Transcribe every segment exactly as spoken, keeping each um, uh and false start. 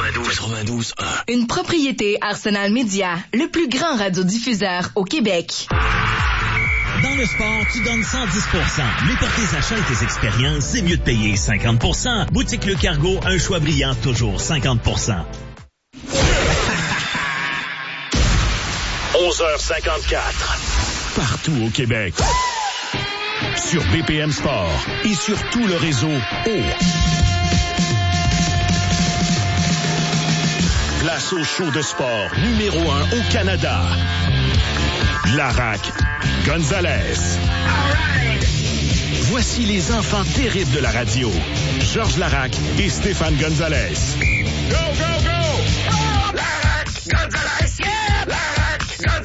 quatre-vingt-douze, quatre-vingt-douze, un. Une propriété Arsenal Média, le plus grand radiodiffuseur au Québec. Dans le sport, tu donnes cent dix pour cent. Mais pour tes achats et tes expériences, c'est mieux de payer cinquante pour cent. Boutique Le Cargo, un choix brillant, toujours cinquante pour cent. onze heures cinquante-quatre. Partout au Québec. Sur B P M Sport et sur tout le réseau O. Place au show de sport numéro un au Canada. Larac Gonzalez. Voici les enfants terribles de la radio. Georges Larac et Stéphane Gonzalez. Go, go, go! Oh, Larac Gonzalez! Yeah! Larac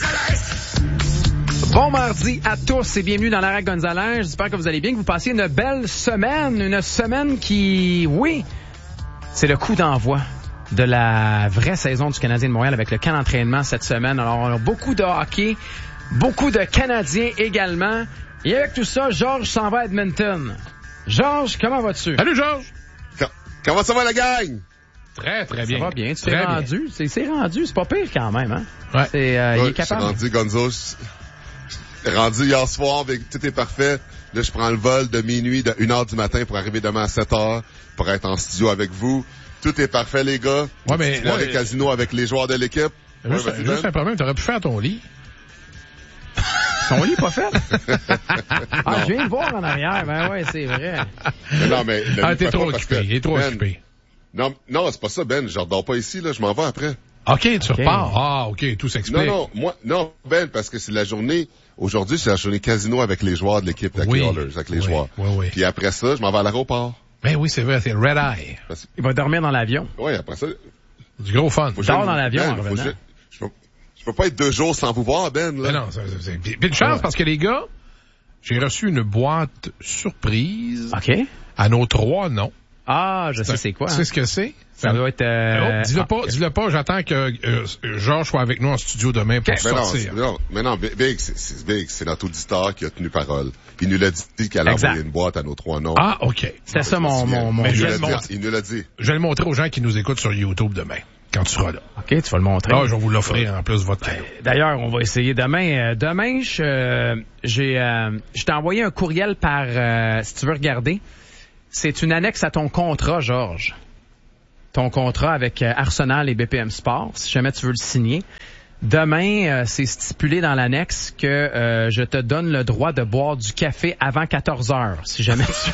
Gonzalez! Bon mardi à tous et bienvenue dans Larac Gonzalez. J'espère que vous allez bien, que vous passiez une belle semaine. Une semaine qui, oui, c'est le coup d'envoi de la vraie saison du Canadien de Montréal avec le camp d'entraînement cette semaine. Alors, on a beaucoup de hockey, beaucoup de Canadiens également. Et avec tout ça, Georges s'en va à Edmonton. Georges, comment vas-tu? Salut, Georges! Com- comment ça va, la gang? Très, très bien. Ça va bien. Tu très t'es bien. rendu. C'est, c'est rendu. C'est pas pire quand même, hein? Ouais. C'est, euh, Ouais, il est capable. Je suis rendu, Gonzo. Je suis rendu hier soir, avec tout est parfait. Là, je prends le vol de minuit, de une heure du matin pour arriver demain à sept heures, pour être en studio avec vous. Tout est parfait, les gars. Ouais, mais, soirée là, casino avec les joueurs de l'équipe. Juste, Ouais, vas-y, juste Ben. un problème, t'aurais pu faire ton lit. Son lit pas fait? Ah, je viens de voir en arrière. Ben ouais, c'est vrai. Mais non, mais... le Ah, lit t'es fait trop pas parce occupé, que- il est trop Ben, occupé. Non, non, c'est pas ça, Ben. Je redors pas ici, là. Je m'en vais après. OK, tu OK. repars. Ah, OK, tout s'explique. Non, non, moi, non, Ben, parce que c'est la journée... Aujourd'hui, c'est la journée casino avec les joueurs de l'équipe, avec Oui. les Oilers, avec les Oui, joueurs. oui, oui. Puis après ça, je m'en vais à l'aéroport. Ben oui, c'est vrai, c'est Red Eye. Parce- Il va dormir dans l'avion. Ouais, après ça... Du gros fun. Faut que Dors j'aille- dans l'avion Ben, en faut que revenant. je- Je peux, je peux pas être deux jours sans vous voir, Ben, là. Ben non, c'est, c'est, puis puis une chance parce que les gars, j'ai reçu une boîte surprise OK. à nos trois noms. Ah, je sais c'est quoi. Tu Hein? sais ce que c'est? Ça doit être... Euh... Oh, dis-le ah, pas, dis-le pas, j'attends que euh, Georges soit avec nous en studio demain pour Mais non, sortir. c'est- non, mais non, Big, c'est, c'est, Big, c'est notre auditeur qui a tenu parole. Il nous l'a dit qu'elle a Exact. envoyé une boîte à nos trois noms. Ah, OK. C'était ça mon, mon, mon Mais il, je nous vais l'a le dit, il nous l'a dit. Je vais le montrer aux gens qui nous écoutent sur YouTube demain, quand tu seras là. OK, tu vas le montrer. Ah, je vais vous l'offrir en plus de votre cadeau. D'ailleurs, on va essayer demain. Euh, demain, je, euh, j'ai, euh, je t'ai envoyé un courriel par, euh, si tu veux regarder. C'est une annexe à ton contrat, Georges. Ton contrat avec euh, Arsenal et B P M Sport, si jamais tu veux le signer. Demain, euh, c'est stipulé dans l'annexe que euh, je te donne le droit de boire du café avant quatorze heures, si jamais tu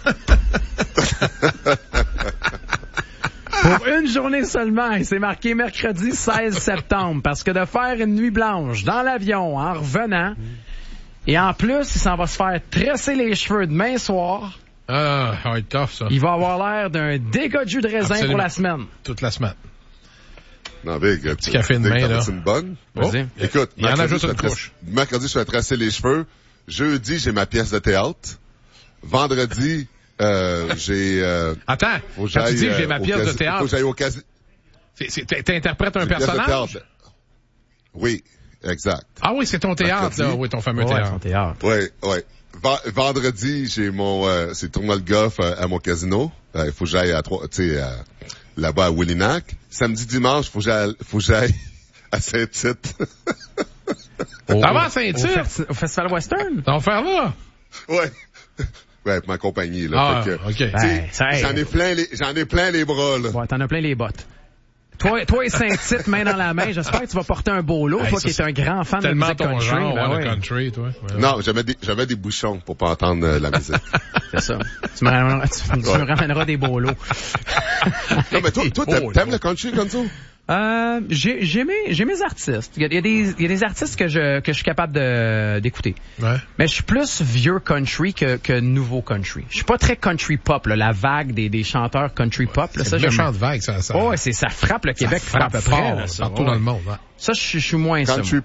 Pour une journée seulement, et c'est marqué mercredi seize septembre, parce que de faire une nuit blanche dans l'avion en revenant, et en plus, il s'en va se faire tresser les cheveux demain soir, Ah, ça va être tough, ça. il va avoir l'air d'un dégât de jus de raisin Absolument. pour la semaine. Toute la semaine. Non, Big, un petit café de main, là. C'est une bonne. Vas-y. Écoute, Il y en a mercredi, juste je une fais couche. tracer- mercredi, je fais tracer les cheveux. Jeudi, j'ai ma pièce de théâtre. Vendredi, euh, j'ai, euh, Attends, faut que quand tu j'aille, dis que j'ai euh, ma au pièce de casi- théâtre, Faut que j'aille au casino. c'est, c'est, t'in- t'interprètes un Pièce de personnage? théâtre. Oui, exact. Ah oui, c'est ton théâtre, Mercredi. là. Oui, ton fameux Ouais, théâtre. son théâtre. Oui, oui. V- vendredi, j'ai mon, euh, c'est tournoi de golf euh, à mon casino. Euh, Il faut que j'aille à trois, tu sais, euh, là-bas à Willinac. Samedi, dimanche, faut que j'aille, faut que j'aille à Saint-Tite. Ça va à Au, Saint-Tite? festi- au Festival Western? T'en faire là? ouais. Ouais, avec ma compagnie, là. Ah, Fait que, OK. tu sais, Ben, ça aide. j'en ai plein les, j'en ai plein les bras, là. Ouais, t'en as plein les bottes. Toi, toi et Saint-Tite, main dans la main, j'espère que tu vas porter un beau lot, Hey, toi ça, qui es un grand fan de Tellement musique ton country. genre, ben ouais, ouais, le country, toi. Ouais. Non, j'avais des, j'avais des bouchons pour pas entendre euh, la musique. c'est ça. Tu me ramèneras, tu, tu me ramèneras des beaux lots. Non, mais toi, toi, t'aimes, Oh, t'aimes non. le country comme ça? Euh, j'ai, j'ai mes, j'ai mes artistes. Il y a, il y a des, il y a des artistes que je, que je suis capable de, d'écouter. Ouais. Mais je suis plus vieux country que, que nouveau country. Je suis pas très country pop, là, la vague des, des chanteurs country pop, là, C'est ça, une j'aime. méchante vague, ça. ça Oh, ouais, c'est, ça frappe le Québec ça frappe à peu fort, près, là, ça. partout Ouais. dans le monde. Hein. Ça, je, suis- je suis moins ça. Country moi. pop?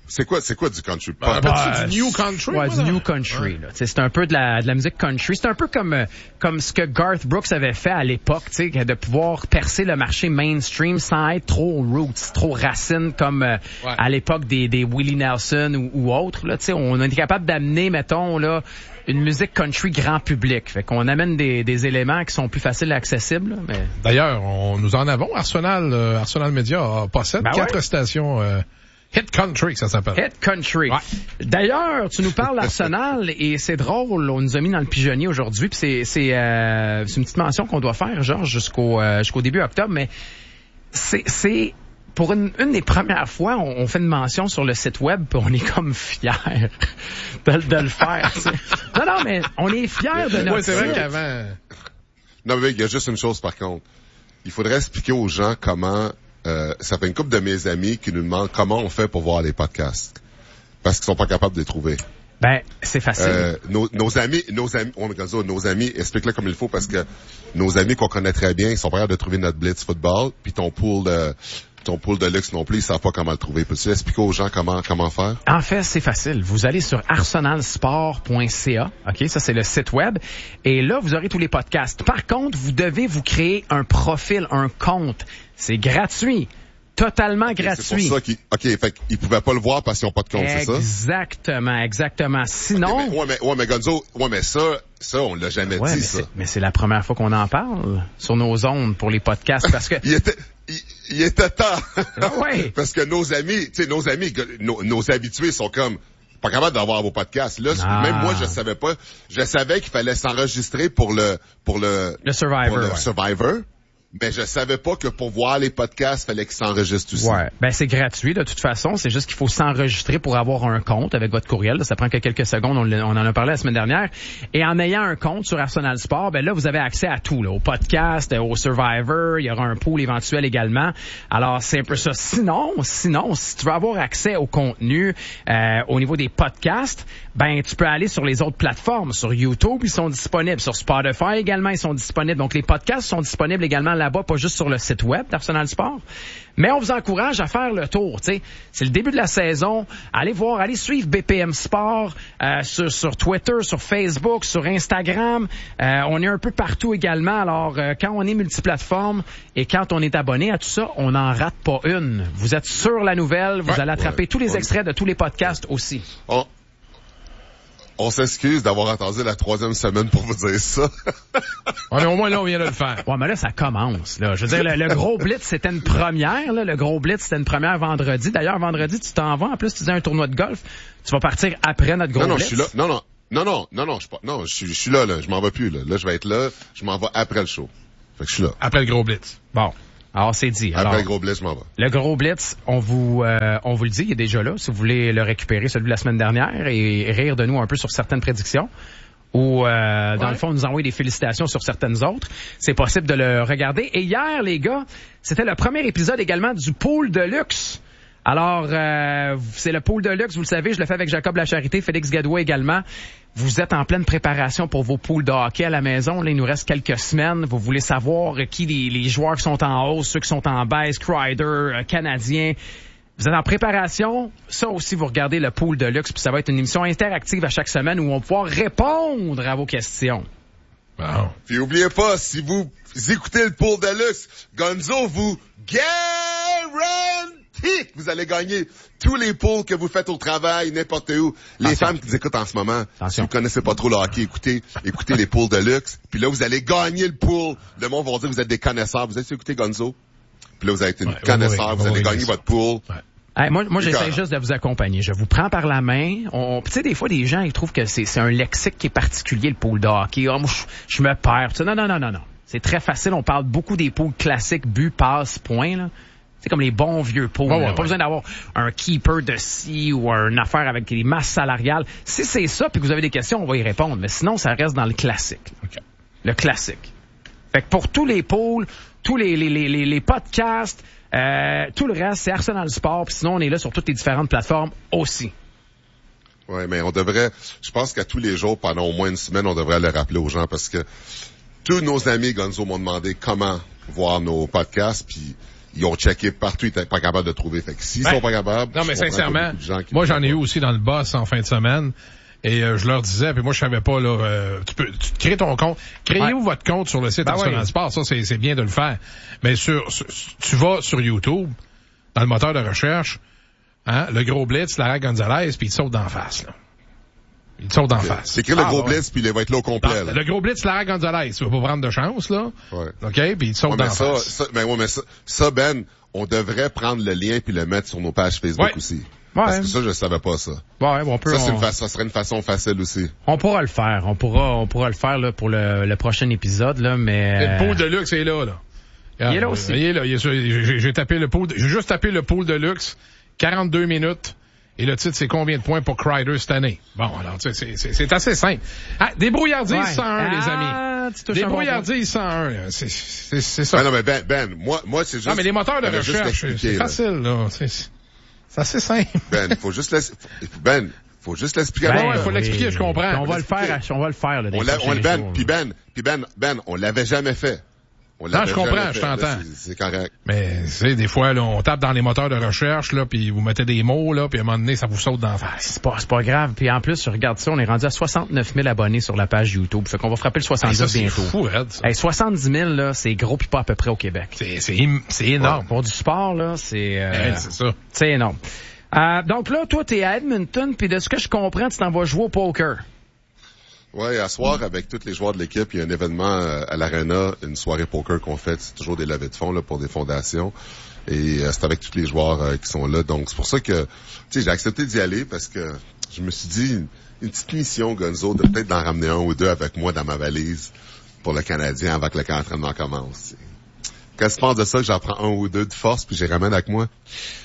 C'est quoi, c'est quoi du country pop? Bah, bah, c'est du new country. Ouais, voilà. du new country. Ouais. Là. C'est un peu de la, de la musique country. C'est un peu comme euh, comme ce que Garth Brooks avait fait à l'époque, tu sais, de pouvoir percer le marché mainstream sans être trop roots, trop racine comme euh, ouais. à l'époque des, des Willie Nelson ou, ou autres. Là, tu sais, on est capable d'amener, mettons là, une musique country grand public. Fait qu'on amène des, des éléments qui sont plus faciles et accessibles. Là, mais... D'ailleurs, on, nous en avons. Arsenal, euh, Arsenal Media euh, possède ben quatre ouais. stations. Euh, Hit Country, ça s'appelle. Hit Country. Ouais. D'ailleurs, tu nous parles d'Arsenal et c'est drôle, on nous a mis dans le pigeonnier aujourd'hui, puis c'est c'est euh, c'est une petite mention qu'on doit faire, Georges, jusqu'au euh, jusqu'au début octobre, mais c'est c'est pour une, une des premières fois, on, on fait une mention sur le site web, puis on est comme fiers de, de le faire. T'sais. Non, non, mais on est fiers de notre Oui, c'est vrai site. qu'avant... Non, mais il y a juste une chose, par contre. Il faudrait expliquer aux gens comment... Euh, ça fait une couple de mes amis qui nous demandent comment on fait pour voir les podcasts. Parce qu'ils sont pas capables de les trouver. Ben, c'est facile. Euh, nos, nos amis, nos amis, on oh, nos amis, explique-le comme il faut parce que nos amis qu'on connaît très bien, ils sont pas capables de trouver notre Blitz Football, puis ton pool de, ton pool de luxe non plus, ils savent pas comment le trouver. Peux-tu expliquer aux gens comment, comment faire? En fait, c'est facile. Vous allez sur arsenal sport point c a. OK, ça c'est le site web. Et là, vous aurez tous les podcasts. Par contre, vous devez vous créer un profil, un compte. C'est gratuit. Totalement gratuit. C'est pour ça qu'ils, OK, fait qu'ils pouvaient pas le voir parce qu'ils ont pas de compte, c'est ça? Exactement, exactement. Sinon. Okay, mais, ouais, mais, ouais, mais Gonzo, ouais, mais ça, ça, on l'a jamais ouais, dit, mais ça. C'est, mais c'est la première fois qu'on en parle sur nos ondes pour les podcasts parce que. il était, il, il était temps. Ouais. Parce que nos amis, tu sais, nos amis, nos, nos habitués sont comme, pas capables d'avoir vos podcasts. Là, ah. même moi, je savais pas. Je savais qu'il fallait s'enregistrer pour le, pour le, le Survivor. Pour le ouais. Survivor. Mais je savais pas que pour voir les podcasts, fallait qu'ils s'enregistrent aussi. Ouais. Ben, c'est gratuit, de toute façon. C'est juste qu'il faut s'enregistrer pour avoir un compte avec votre courriel. Ça prend que quelques secondes. On, on en a parlé la semaine dernière. Et en ayant un compte sur Arsenal Sport, ben là, vous avez accès à tout, là. Au podcast, au Survivor. Il y aura un pool éventuel également. Alors, c'est un peu ça. Sinon, sinon, si tu veux avoir accès au contenu, euh, au niveau des podcasts, ben, tu peux aller sur les autres plateformes. Sur YouTube, ils sont disponibles. Sur Spotify également, ils sont disponibles. Donc, les podcasts sont disponibles également là-bas, pas juste sur le site web d'Arsenal Sport. Mais on vous encourage à faire le tour, tu sais. C'est le début de la saison. Allez voir, allez suivre B P M Sport euh, sur, sur Twitter, sur Facebook, sur Instagram. Euh, on est un peu partout également. Alors, euh, quand on est multiplateforme et quand on est abonné à tout ça, on n'en rate pas une. Vous êtes sur la nouvelle, vous ouais, allez attraper ouais, tous les ouais. extraits de tous les podcasts aussi. On, on s'excuse d'avoir attendu la troisième semaine pour vous dire ça. On est au moins là, on vient de le faire. Ouais, mais là, ça commence, là. Je veux dire, le, le gros blitz, c'était une première, là. Le gros blitz, c'était une première vendredi. D'ailleurs, vendredi, tu t'en vas. En plus, tu disais un tournoi de golf. Tu vas partir après notre gros non, non, blitz. je suis là. Non, non. Non, non, non, non, je suis pas, non, je suis, je suis là, là. Je m'en vais plus, là. Là, je vais être là. Je m'en vais après le show. Fait que je suis là. Après le gros blitz. Bon. Alors, c'est dit. Après Alors, le gros blitz, je m'en vais. le gros blitz, on vous, euh, on vous le dit, il est déjà là. Si vous voulez le récupérer, celui de la semaine dernière, et rire de nous un peu sur certaines prédictions, ou euh, dans ouais. le fond, nous envoyer des félicitations sur certaines autres, c'est possible de le regarder. Et hier, les gars, c'était le premier épisode également du Pool de luxe. Alors, euh, c'est le Pool de luxe, vous le savez, je le fais avec Jacob Lacharité, Félix Gadouin également. Vous êtes en pleine préparation pour vos pools de hockey à la maison. Là, il nous reste quelques semaines. Vous voulez savoir qui les, les joueurs qui sont en hausse, ceux qui sont en baisse, Crider, euh, Canadiens. Vous êtes en préparation. Ça aussi, vous regardez le Pool de luxe, puis ça va être une émission interactive à chaque semaine où on va pouvoir répondre à vos questions. Wow. Puis oubliez pas, si vous écoutez le Pool de luxe, Gonzo vous garantit que vous allez gagner tous les pools que vous faites au travail, n'importe où. Les Attention. femmes qui nous écoutent en ce moment, Attention. si vous connaissez pas trop le hockey, écoutez, écoutez les pools de luxe. Puis là, vous allez gagner le pool. Le monde va dire que vous êtes des connaisseurs. Vous avez écouté Gonzo? Puis là, vous allez être une Ouais, connaisseur. ouais, vous ouais, allez ouais, gagner ouais, votre pool. Ouais. Hey, moi, moi j'essaie D'accord. juste de vous accompagner. Je vous prends par la main. On, tu sais, des fois, des gens, ils trouvent que c'est, c'est un lexique qui est particulier, le pool de hockey. Oh, moi, je, je me perds. Tu sais, non, non, non, non, non. C'est très facile. On parle beaucoup des pools classiques, but, passe, point, là. C'est comme les bons vieux pools. Ouais, ouais, pas ouais. besoin d'avoir un keeper de ci ou une affaire avec les masses salariales. Si c'est ça, puis que vous avez des questions, on va y répondre. Mais sinon, ça reste dans le classique. OK. Le classique. Fait que pour tous les pools, tous les, les, les, les, les podcasts, euh, tout le reste, c'est Arsenal Sport. Puis sinon, on est là sur toutes les différentes plateformes aussi. Oui, mais on devrait, je pense qu'à tous les jours, pendant au moins une semaine, on devrait le rappeler aux gens parce que tous nos amis Gonzo m'ont demandé comment voir nos podcasts, puis ils ont checké partout, ils étaient pas capables de trouver. Fait que s'ils ben, sont pas capables... Non, mais sincèrement, moi, j'en ai eu aussi dans le boss en fin de semaine. Et euh, je leur disais, puis moi je savais pas, là, euh, tu peux tu crées ton compte. Créez-vous ouais. votre compte sur le site ben Assurance oui. Sport, ça c'est, c'est bien de le faire. Mais sur, sur tu vas sur YouTube, dans le moteur de recherche, hein, le gros blitz, Lara Gonzalez, puis il te saute d'en face, là. Il te saute d'en okay. face. C'est écrit ah, le gros ouais. blitz, puis il va être là au complet, là. Le gros blitz, Lara Gonzalez, tu vas pas prendre de chance, là. Ouais. OK, puis il te saute ouais, d'en ça, face. Ça, mais ouais, mais ça, ça, Ben, on devrait prendre le lien puis le mettre sur nos pages Facebook ouais. aussi. Ouais. Parce que ça, je savais pas ça. Ouais, on peut, ça, c'est on... une fa- ça serait une façon facile aussi. On pourra le faire. On pourra, on pourra le faire, là, pour le, le prochain épisode, là, mais... Le pool de luxe est là, là. Regarde, il est là aussi. Il est là. Il est sur, j'ai, j'ai tapé le pool, de, j'ai juste tapé le pool de luxe. quarante-deux minutes. Et le titre, c'est combien de points pour Kreider cette année? Bon, alors, tu sais, c'est, c'est, c'est assez simple. Ah, débrouillardise ouais. cent un, ah, les amis. Débrouillardise cent un, c'est, c'est, c'est ça. Ben non, mais Ben, Ben, moi, moi, c'est juste... Non, mais les moteurs de recherche, c'est là. facile, là. C'est, c'est assez simple. Ben, faut juste laisser, Ben, faut juste l'expliquer. Ben, ouais, faut oui. l'expliquer, je comprends. On va le faire, on va le faire, là. On l'a, on Ben, puis Ben, puis Ben, Ben, on l'avait jamais fait. On non, je comprends, je t'entends. Là, c'est, c'est correct. Mais, tu sais, des fois, là, on tape dans les moteurs de recherche, là, puis vous mettez des mots, là, puis à un moment donné, ça vous saute d'en face. C'est pas, c'est pas grave. Puis en plus, je regarde ça, on est rendu à soixante-neuf mille abonnés sur la page YouTube. Fait qu'on va frapper le soixante-dix hey, ça, bientôt. C'est fou, Red, ça. Hey, soixante-dix mille, là, c'est gros pis pas à peu près au Québec. C'est, c'est, c'est énorme. Ouais, pour du sport, là, c'est, euh, hey, c'est ça. C'est énorme. Euh, donc là, toi, t'es à Edmonton, puis de ce que je comprends, tu t'en vas jouer au poker. Ouais, à soir, avec tous les joueurs de l'équipe, il y a un événement euh, à l'Arena, une soirée poker qu'on fait. C'est toujours des levées de fonds là, pour des fondations. Et euh, c'est avec tous les joueurs euh, qui sont là. Donc, c'est pour ça que tu sais, j'ai accepté d'y aller parce que je me suis dit, une, une petite mission, Gonzo, de peut-être d'en ramener un ou deux avec moi dans ma valise pour le Canadien avant que le camp d'entraînement commence. Quand tu penses de ça, que j'en prends un ou deux de force puis je les ramène avec moi?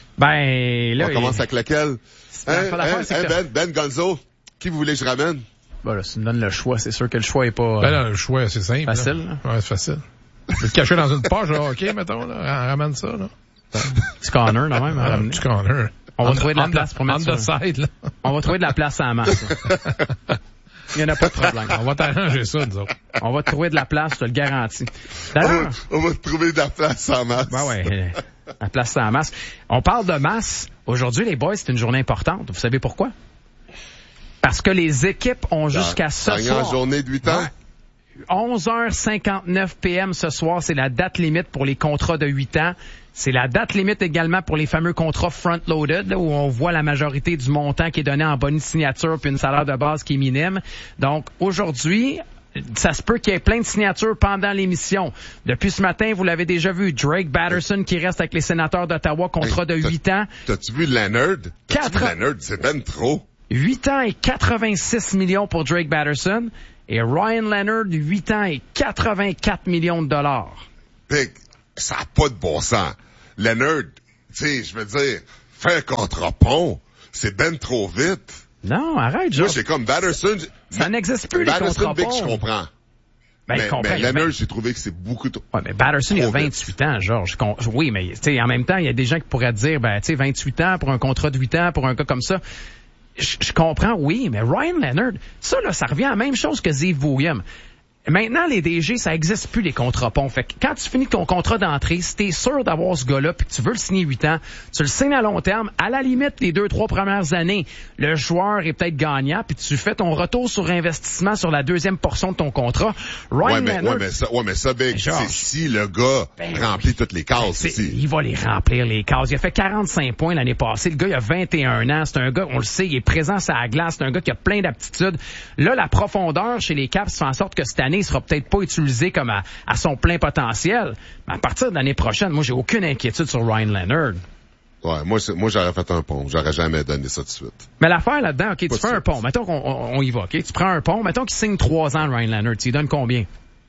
Ben, là... On commence il... avec lequel? Hein, hein, hein, Ben, Ben Gonzo, qui vous voulez que je ramène? Bon, là, si tu me donnes le choix, c'est sûr que le choix est pas... Ben là, le choix, c'est simple. Facile, là. là. Ouais, c'est facile. Je vais te cacher dans une poche, là, OK, mettons, là. Ramène ça, là. Petit corner, là, même. Ah, petit corner. On va on trouver de la on place pour mettre ça. Side, là. On va trouver de la place à la masse. Il y en a pas de problème. On va t'arranger ça, nous autres. On va trouver de la place, je te le garantis. D'ailleurs... On va, on va trouver de la place en masse. Ben ouais, la place en masse. On parle de masse. Aujourd'hui, les boys, c'est une journée importante. Vous savez pourquoi? Parce que les équipes ont jusqu'à ce soir... journée de huit ans? Ouais. onze heures cinquante-neuf p m ce soir, c'est la date limite pour les contrats de huit ans. C'est la date limite également pour les fameux contrats front-loaded, là, où on voit la majorité du montant qui est donné en bonus signature puis une salaire de base qui est minime. Donc, aujourd'hui... ça se peut qu'il y ait plein de signatures pendant l'émission. Depuis ce matin, vous l'avez déjà vu, Drake Batterson qui reste avec les Sénateurs d'Ottawa, contrat de huit ans. T'as-tu vu Leonard? T'as-tu Quatre... vu Leonard? C'est ben trop. huit ans et quatre-vingt-six millions pour Drake Batterson. Et Ryan Leonard, huit ans et quatre-vingt-quatre millions de dollars. Big, ça n'a pas de bon sens. Leonard, tu sais, je veux dire, faire un contrat pont, c'est ben trop vite. Non, arrête, Joe. Moi, j'ai comme Batterson. Ça n'existe plus, les contrats Big, je comprends. Ben, mais, je comprends. mais Leonard, j'ai trouvé que c'est beaucoup trop. Ouais, mais Batterson, il a vingt-huit ans, Georges. Oui, mais, tu sais, en même temps, il y a des gens qui pourraient dire, ben, tu sais, vingt-huit ans pour un contrat de huit ans, pour un gars comme ça. Je, je comprends, oui, mais Ryan Leonard, ça, là, ça revient à la même chose que Ziv Williams. Maintenant, les D G, ça existe plus, les contrats ponts. Fait que quand tu finis ton contrat d'entrée, si t'es sûr d'avoir ce gars-là puis que tu veux le signer huit ans, tu le signes à long terme. À la limite, les deux, trois premières années, le joueur est peut-être gagnant puis tu fais ton retour sur investissement sur la deuxième portion de ton contrat. Ryan ouais, mais, Leonard, ouais, mais ça, ouais, mais ça, Big, c'est si le gars ben, remplit toutes les cases ici. Il va les remplir, les cases. Il a fait quarante-cinq points l'année passée. Le gars, il a vingt et un ans. C'est un gars, on le sait, il est présent sur la glace. C'est un gars qui a plein d'aptitudes. Là, la profondeur chez les Caps fait en sorte que cette année, il sera peut-être pas utilisé comme à, à son plein potentiel. Mais à partir de l'année prochaine, moi, j'ai aucune inquiétude sur Ryan Leonard. Ouais, moi, moi, j'aurais fait un pont. J'aurais jamais donné ça tout de suite. Mais l'affaire là-dedans, OK, pas tu fais un pont. Mettons qu'on on, on y va, OK? Tu prends un pont. Mettons qu'il signe trois ans, Ryan Leonard. Tu lui donnes combien?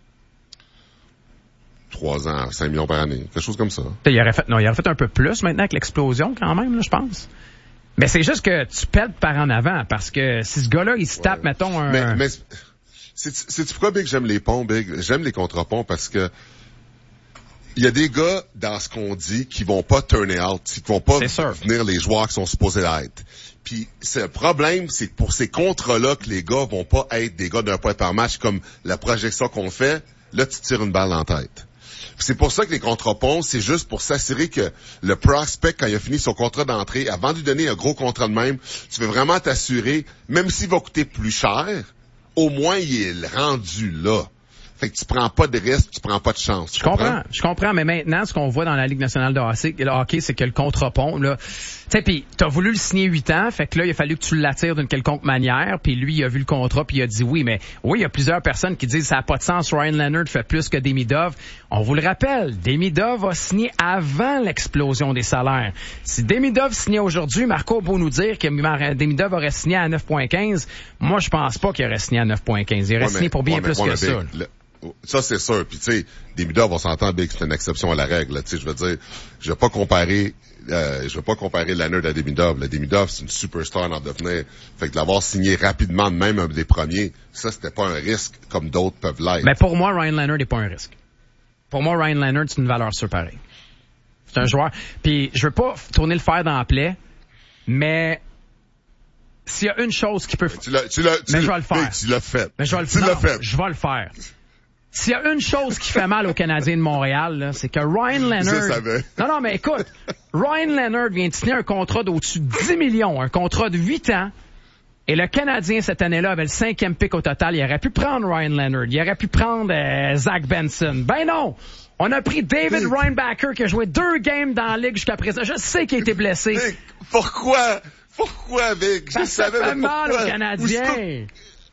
Trois ans, cinq millions par année. Quelque chose comme ça. Il aurait fait, non, il aurait fait un peu plus maintenant avec l'explosion, quand même, là, je pense. Mais c'est juste que tu pètes par en avant, parce que si ce gars-là, il se tape, ouais. mettons, un... Mais, mais... C'est pourquoi, Big, j'aime les ponts, Big? J'aime les contre-ponts parce que il y a des gars dans ce qu'on dit qui vont pas turn out, qui vont pas venir les joueurs qui sont supposés être. Puis c'est le problème, c'est que pour ces contrats-là que les gars vont pas être des gars d'un point par match comme la projection qu'on fait, là tu tires une balle en tête. C'est pour ça que les contrats ponts, c'est juste pour s'assurer que le prospect, quand il a fini son contrat d'entrée, avant de lui donner un gros contrat de même, tu veux vraiment t'assurer, même s'il va coûter plus cher, au moins il est rendu là. Fait que tu prends pas de risque, tu prends pas de chance. Je comprends? comprends, je comprends, mais maintenant, ce qu'on voit dans la Ligue nationale de hockey, le hockey, c'est que le contre-pont, là, tu sais, puis t'as voulu le signer huit ans, fait que là, il a fallu que tu l'attires d'une quelconque manière, puis lui, il a vu le contrat, puis il a dit oui, mais oui, il y a plusieurs personnes qui disent ça n'a pas de sens, Ryan Leonard fait plus que Demidov. On vous le rappelle, Demidov a signé avant l'explosion des salaires. Si Demidov signait aujourd'hui, Marco a beau nous dire que Demidov aurait signé à neuf virgule quinze, moi, je pense pas qu'il aurait signé à neuf virgule quinze. Il aurait ouais, signé mais, pour bien ouais, plus mais, que ouais, ça. Le... Ça, c'est sûr. Puis, tu sais, Demidov, on s'entend bien que c'est une exception à la règle. Tu sais, je veux dire, je vais pas comparer, euh, je vais pas comparer Leonard à Demidov. Le Demidov, c'est une superstar en devenir. Fait que de l'avoir signé rapidement, même un des premiers, ça, c'était pas un risque comme d'autres peuvent l'être. Mais pour moi, Ryan Leonard n'est pas un risque. Pour moi, Ryan Leonard, c'est une valeur sûre pareille. C'est un joueur. Puis, je veux pas tourner le fer dans la plaie, mais s'il y a une chose qui peut... Tu l'as, tu l'as, tu mais je vais le faire. Tu l'as fait. Mais je vais le tu non, l'as fait. Je vais le faire. S'il y a une chose qui fait mal aux Canadiens de Montréal, là, c'est que Ryan Leonard... Je savais. Non, non, mais écoute, Ryan Leonard vient de signer un contrat d'au-dessus de dix millions, un contrat de huit ans, et le Canadien, cette année-là, avait le cinquième pick au total. Il aurait pu prendre Ryan Leonard, il aurait pu prendre euh, Zach Benson. Ben non! On a pris David Reinbacher qui a joué deux games dans la Ligue jusqu'à présent. Je sais qu'il a été blessé. Vic, pourquoi? Pourquoi, Vic? Je Parce savais ça fait pourquoi. mal aux Canadiens.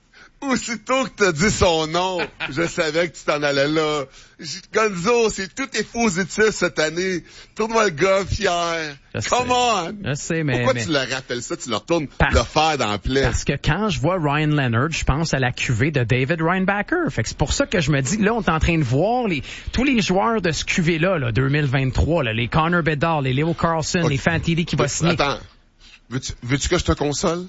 Aussitôt que t'as dit son nom, je savais que tu t'en allais là. J- Gonzo, c'est tout est positif cette année. Tourne-moi le gars fier. Je Come sais. on! Je sais, mais... Pourquoi mais... tu le rappelles ça? Tu leur retournes Par... le fer dans la plaie. Parce que quand je vois Ryan Leonard, je pense à la cuvée de David Reinbacher. Fait que c'est pour ça que je me dis, là, on est en train de voir les tous les joueurs de ce cuvée-là, là, deux mille vingt-trois, là, les Connor Bedard, les Leo Carlson, okay. les Fantilli qui va signer. Attends. Veux-tu, veux-tu que je te console?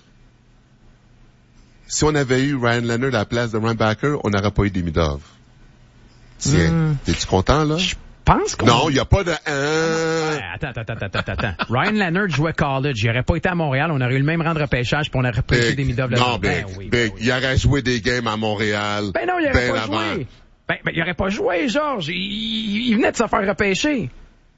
Si on avait eu Ryan Leonard à la place de Reinbacher, on n'aurait pas eu Demidov. Tiens, mm. T'es-tu content, là? Je pense qu'on... Non, il n'y a pas de... Euh... Ouais, attends, attends, attends, attends, attends. Ryan Leonard jouait college. Il n'aurait pas été à Montréal. On aurait eu le même rang de repêchage puis on aurait pas eu Demidov. Non, Big, ben, oui, Big. Ben, oui. Il aurait joué des games à Montréal. Ben non, il n'aurait ben pas avant. joué. Ben, ben, il n'aurait pas joué, Georges. Il, il, il venait de se faire repêcher.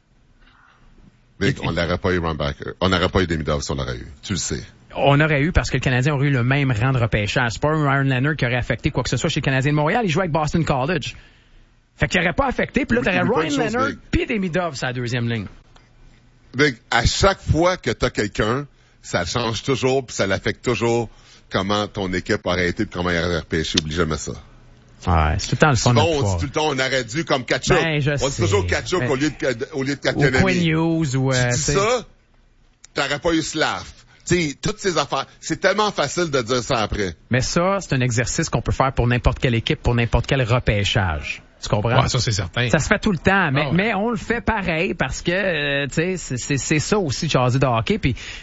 Big, on n'aurait pas eu Reinbacher. On n'aurait pas eu Demidov si on l'aurait eu. Tu le sais. On aurait eu parce que le Canadien aurait eu le même rang de repêchage. C'est pas un Ryan Leonard qui aurait affecté quoi que ce soit chez le Canadien de Montréal. Il jouait avec Boston College. Fait qu'il n'aurait pas affecté. Puis là, t'aurais Ryan Leonard puis Demidov sur la deuxième ligne. Big, à chaque fois que t'as quelqu'un, ça change toujours puis ça l'affecte toujours comment ton équipe aurait été puis comment il aurait repêché. Oublie jamais ça. Ouais, c'est tout le temps le fun. Bon, on dit tout le temps, on aurait dû comme Kachuk. Ben, je on dit sais. toujours Kachuk ben, au lieu de, au lieu de Kotkaniemi. Ou Quinn Hughes ou, euh, tu dis ça, t'aurais pas eu Slav. Tu sais, toutes ces affaires, c'est tellement facile de dire ça après. Mais ça, c'est un exercice qu'on peut faire pour n'importe quelle équipe, pour n'importe quel repêchage. Tu comprends? Ouais, ça, c'est certain. Ça se fait tout le temps, mais, oh, ouais. mais on le fait pareil parce que, euh, tu sais, c'est, c'est, c'est ça aussi, jaser de hockey. Puis